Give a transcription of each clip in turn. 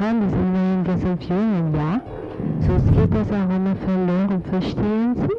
Sprachen, die sind in Gesellschaften, ja. So es geht das auch immer verloren, verstehen Sie?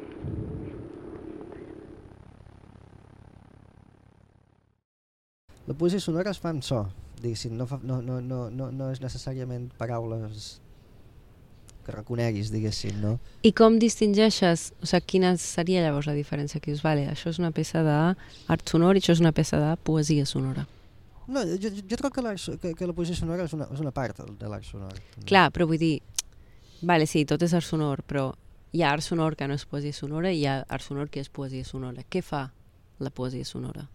La poesia sonora es fa amb so, diguéssim, no és necessàriament paraules que reconeguis, diguéssim, no? I com distingeixes, o sigui, quina seria llavors la diferència? Que dius, vale, això és una peça d'art sonor i això és una peça de poesia sonora. No, jo trobo que la poesia sonora és una part de l'art sonor. Clar, però vull dir, vale, sí, tot és art sonor, però hi ha art sonor que no és poesia sonora i hi ha art sonor que és poesia sonora. Què fa la poesia sonora?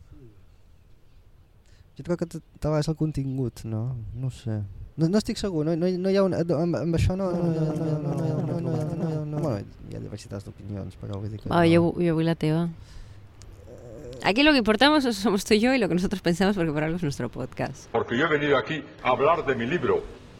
Jo crec que tal és el contingut, no? No sé. No estic segur, no hi ha una... Amb això no... Bueno, hi ha diversitats d'opinions, però vull dir que... Jo vull la teva. Aquí lo que importamos somos tú y yo y lo que nosotros pensamos, porque por algo es nuestro podcast. Porque yo he venido aquí a hablar de mi libro.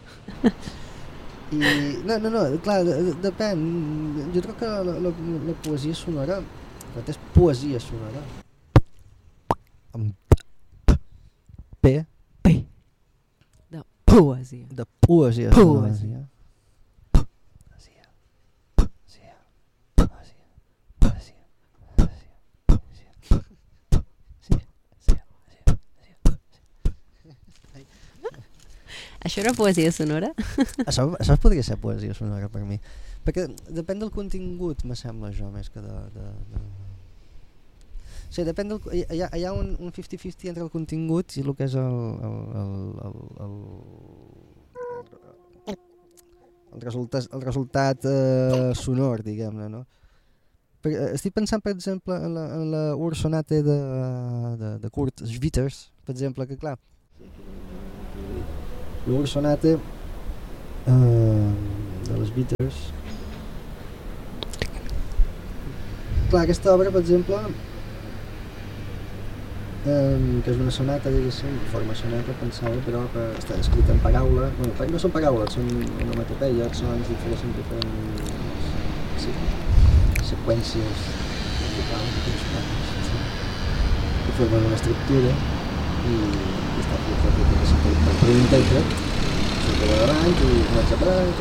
I... No, clar, depèn. Jo crec que la poesia sonora, és poesia sonora. Amb P. De poesia. De poesia. Poesia. Això era poesia sonora? Això podria ser poesia sonora per mi. Perquè depèn del contingut, me sembla jo, més que de... Sí, depèn del... Hi ha un 50-50 entre el contingut i el que és el resultat sonor, diguem-ne, no? Estic pensant, per exemple, en la Ursonate de Kurt Schwitters, per exemple, que clar, l'Ursonate de les Schwitters, clar, aquesta obra, per exemple, que és una sonata, diguéssim, de forma sonata, pensava, però que està escrita en paraula. Bueno, no són paraules, són onomatopeia, sons diferents, seqüències musicals, que formen una estructura i està fet per un intèrpret, surt de davant i comença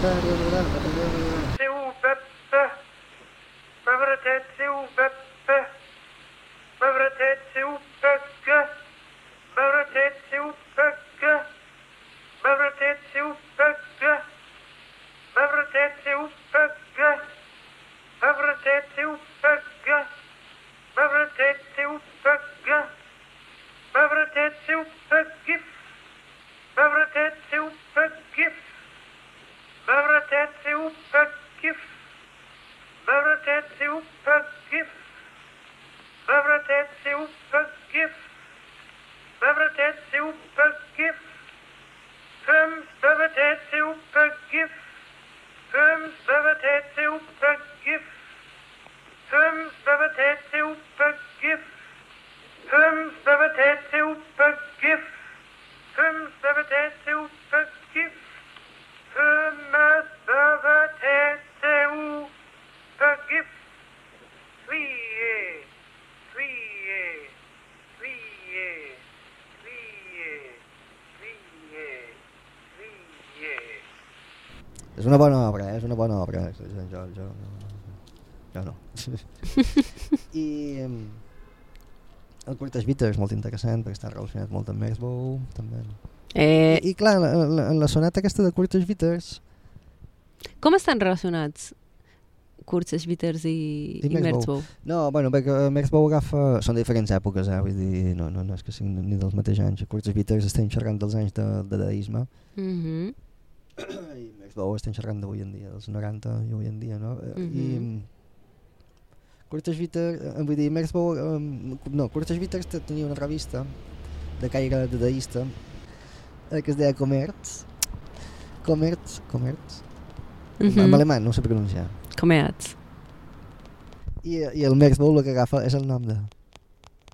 És una bona obra, és una bona obra. Jo no. I el Kurt Schwitters és molt interessant perquè està relacionat molt amb Merzbow també. I clar, en la sonata aquesta de Kurt Schwitters... Com estan relacionats Kurt Schwitters i Merzbow? No, bueno, perquè Merzbow agafa... Són de diferents èpoques, vull dir, no és que siguin ni dels mateixos anys. Kurt Schwitters estem xerrant dels anys de dadaisme. I Merzbow estem xerrant d'avui en dia, dels 90 i avui en dia, no? I Kurt Schwitters, vull dir, Merzbow... No, Kurt Schwitters tenia una revista de caire dadaista que es deia Commerz. En alemany, no ho sé pronunciar. Commerz. I el Merzbow el que agafa és el nom